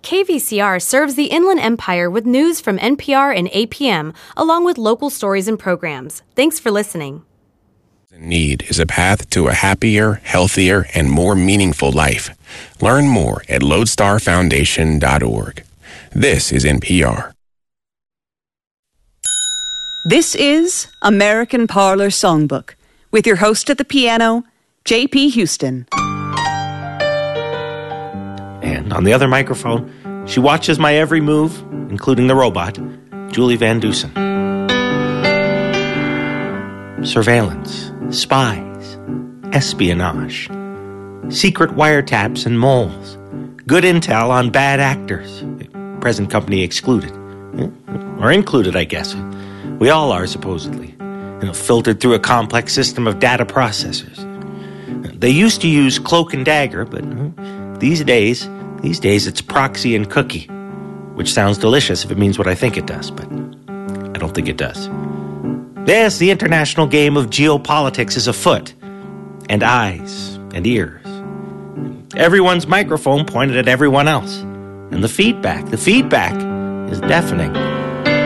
KVCR serves the Inland Empire with news from NPR and APM, along with local stories and programs. Thanks for listening. Need is a path to a happier, healthier, and more meaningful life. Learn more at lodestarfoundation.org. This is NPR. This is American Parlor Songbook, with your host at the piano, J.P. Houston. And on the other microphone, she watches my every move, including the robot, Julie Van Dusen. Surveillance, spies, espionage, secret wiretaps and moles, good intel on bad actors, present company excluded. Or included, I guess. We all are, supposedly. Filtered through a complex system of data processors. They used to use cloak and dagger, but these days it's proxy and cookie, which sounds delicious if it means what I think it does, but I don't think it does. Yes, the international game of geopolitics is afoot, and eyes and ears. Everyone's microphone pointed at everyone else, and the feedback is deafening.